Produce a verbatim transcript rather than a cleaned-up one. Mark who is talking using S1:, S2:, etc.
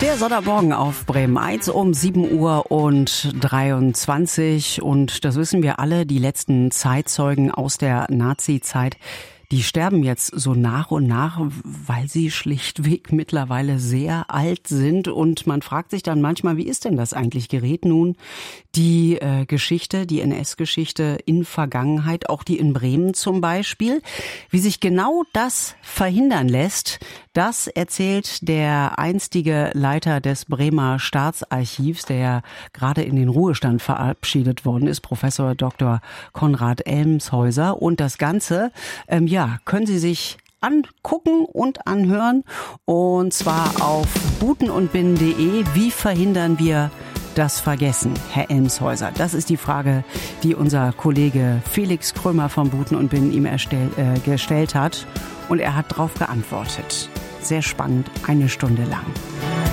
S1: Der Sonntagmorgen auf Bremen eins um sieben Uhr und dreiundzwanzig. Und das wissen wir alle, die letzten Zeitzeugen aus der Nazi-Zeit, die sterben jetzt so nach und nach, weil sie schlichtweg mittlerweile sehr alt sind. Und man fragt sich dann manchmal, wie ist denn das eigentlich? Gerät nun die äh, Geschichte, die N S-Geschichte in Vergangenheit, auch die in Bremen zum Beispiel? Wie sich genau das verhindern lässt, das erzählt der einstige Leiter des Bremer Staatsarchivs, der ja gerade in den Ruhestand verabschiedet worden ist, Professor Doktor Konrad Elmshäuser. Und das Ganze, ähm, ja, können Sie sich angucken und anhören. Und zwar auf buten und bin punkt de. Wie verhindern wir das Vergessen, Herr Elmshäuser? Das ist die Frage, die unser Kollege Felix Krömer vom Buten und Bin ihm erstell, äh, gestellt hat. Und er hat darauf geantwortet. Sehr spannend, eine Stunde lang.